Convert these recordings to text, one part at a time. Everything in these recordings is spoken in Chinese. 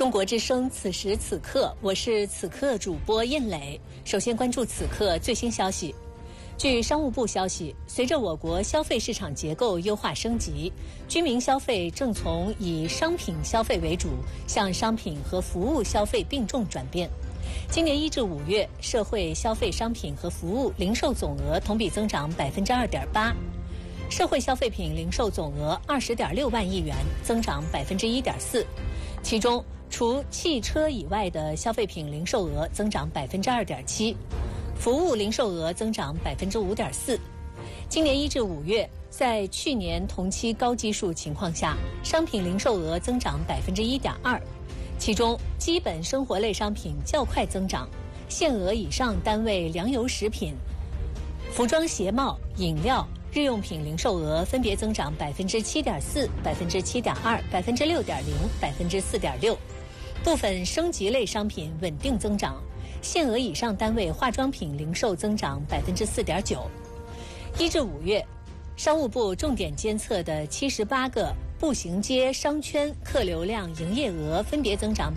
中国之声，此时此刻，我是此刻主播燕磊。首先关注此刻最新消息。据商务部消息，随着我国消费市场结构优化升级，居民消费正从以商品消费为主，向商品和服务消费并重转变。今年1至5月，社会消费商品和服务零售总额同比增长2.8%，社会消费品零售总额20.6万亿元，增长1.4%。其中，除汽车以外的消费品零售额增长2.7%，服务零售额增长5.4%。今年1至5月，在去年同期高基数情况下，商品零售额增长1.2%，其中基本生活类商品较快增长，限额以上单位粮油食品、服装鞋帽、饮料、日用品零售额分别增长7.4%、7.2%、6.0%、4.6%。部分升级类商品稳定增长，限额以上单位化妆品零售增长4.9%。1至5月，商务部重点监测的78个步行街商圈客流量营业额分别增长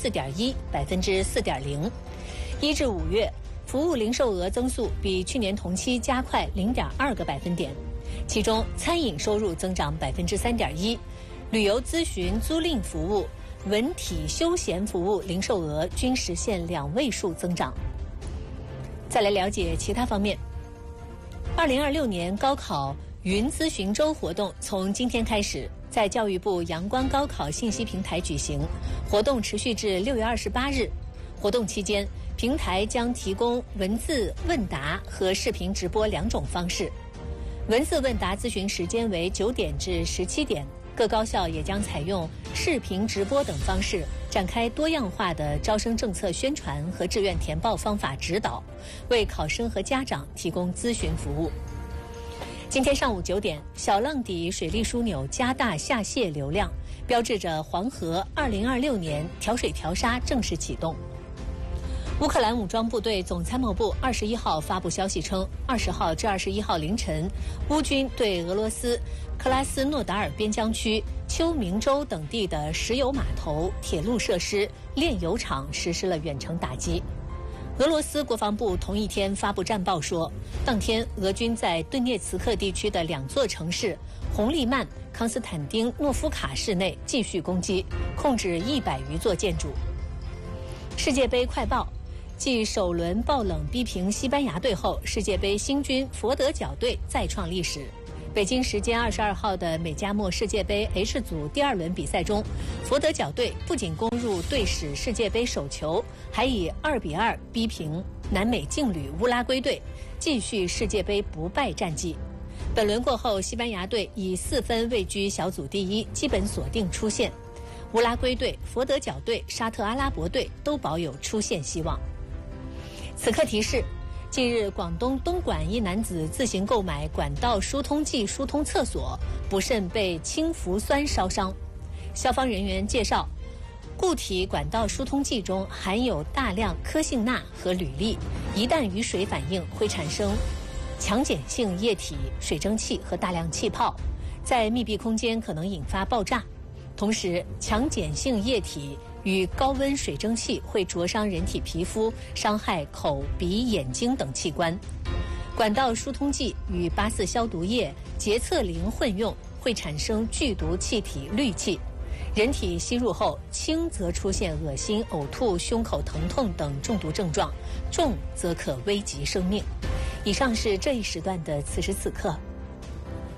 4.1%、4.0%。1至5月，服务零售额增速比去年同期加快0.2个百分点，其中餐饮收入增长3.1%，旅游咨询租赁服务、文体休闲服务零售额均实现2位数增长。再来了解其他方面。2026年高考云咨询周活动从今天开始在教育部阳光高考信息平台举行，活动持续至6月28日。活动期间，平台将提供文字问答和视频直播2种方式。文字问答咨询时间为9点至17点，各高校也将采用视频直播等方式，展开多样化的招生政策宣传和志愿填报方法指导，为考生和家长提供咨询服务。今天上午9点，小浪底水利枢纽加大下泄流量，标志着黄河2026年调水调沙正式启动。乌克兰武装部队总参谋部21号发布消息称，20号至21号凌晨，乌军对俄罗斯克拉斯诺达尔边疆区丘明州等地的石油码头、铁路设施、炼油厂实施了远程打击。俄罗斯国防部同一天发布战报说，当天俄军在顿涅茨克地区的2座城市红利曼、康斯坦丁诺夫卡市内继续攻击，控制100余座建筑。世界杯快报。继首轮爆冷逼平西班牙队后，世界杯新军佛得角队再创历史。北京时间22号的美加墨世界杯 H 组第2轮比赛中，佛得角队不仅攻入队史世界杯首球，还以2-2逼平南美劲旅乌拉圭队，继续世界杯不败战绩。本轮过后，西班牙队以4分位居小组第1，基本锁定出线。乌拉圭队、佛得角队、沙特阿拉伯队都保有出线希望。此刻提示，近日广东东莞一男子自行购买管道疏通剂疏通厕所，不慎被氢氟酸烧伤。消防人员介绍，固体管道疏通剂中含有大量科性钠和铝粒，一旦与水反应会产生强碱性液体、水蒸气和大量气泡，在密闭空间可能引发爆炸。同时，强碱性液体与高温水蒸气会灼伤人体皮肤，伤害口、鼻、眼睛等器官。管道疏通剂与84消毒液、洁厕灵混用，会产生剧毒气体氯气。人体吸入后，轻则出现恶心、呕吐、胸口疼痛等中毒症状，重则可危及生命。以上是这一时段的此时此刻，